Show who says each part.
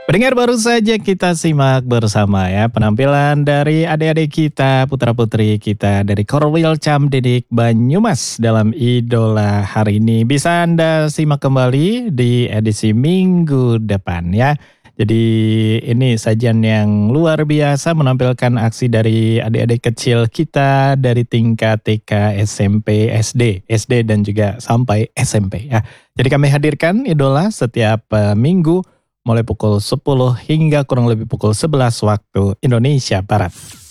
Speaker 1: Pendengar baru saja kita simak bersama ya penampilan dari adik-adik kita, putra-putri kita dari Korwil Camdidik Banyumas dalam Idola hari ini. Bisa Anda simak kembali di edisi minggu depan ya. Jadi ini sajian yang luar biasa menampilkan aksi dari adik-adik kecil kita dari tingkat TK, SMP, SD dan juga sampai SMP ya. Jadi kami hadirkan Idola setiap minggu mulai pukul 10 hingga kurang lebih pukul 11 waktu Indonesia Barat.